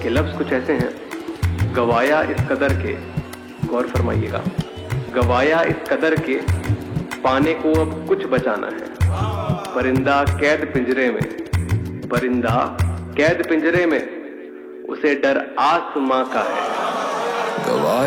ये लफ्ज कुछ ऐसे हैं, गवाया इस कदर के, गौर फरमाइएगा, गवाया इस कदर के पाने को अब कुछ बचाना है। परिंदा कैद पिंजरे में, परिंदा कैद पिंजरे में, उसे डर आसमां का है।